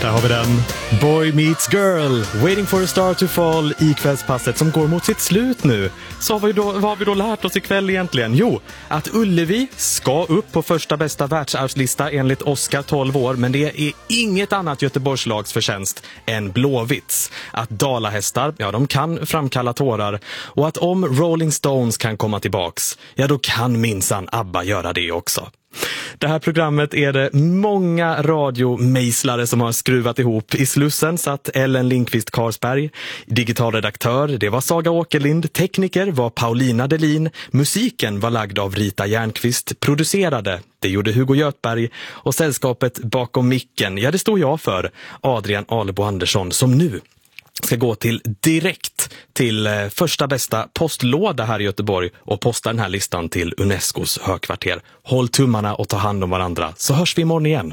Där har vi den. Boy meets girl, waiting for a star to fall i kvällspasset som går mot sitt slut nu. Så vad har vi då lärt oss ikväll egentligen? Jo, att Ullevi ska upp på första bästa världsarvslista enligt Oscar 12 år, men det är inget annat Göteborgslags förtjänst än Blåvitts. Att dalahästar, ja, de kan framkalla tårar, och att om Rolling Stones kan komma tillbaks, ja, då kan minsann ABBA göra det också. Det här programmet är det många radiomejslare som har skruvat ihop. I Slussen satt Ellen Lindqvist Karsberg, digitalredaktör, det var Saga Åkerlind, tekniker var Paulina Delin, musiken var lagd av Rita Järnqvist, producerade, det gjorde Hugo Götberg, och sällskapet bakom micken, ja, det står jag för, Adrian Alebo Andersson, som nu ska gå direkt till första bästa postlåda här i Göteborg och posta den här listan till Unescos högkvarter. Håll tummarna och ta hand om varandra, så hörs vi imorgon igen.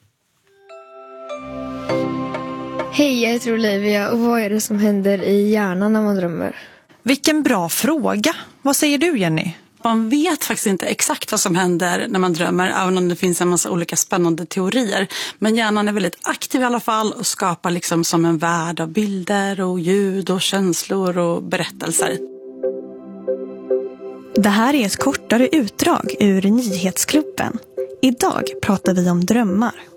Hej, jag heter Olivia, och vad är det som händer i hjärnan när man drömmer? Vilken bra fråga. Vad säger du, Jenny? Man vet faktiskt inte exakt vad som händer när man drömmer, även om det finns en massa olika spännande teorier. Men hjärnan är väldigt aktiv i alla fall och skapar liksom som en värld av bilder och ljud och känslor och berättelser. Det här är ett kortare utdrag ur Nyhetsklubben. Idag pratar vi om drömmar.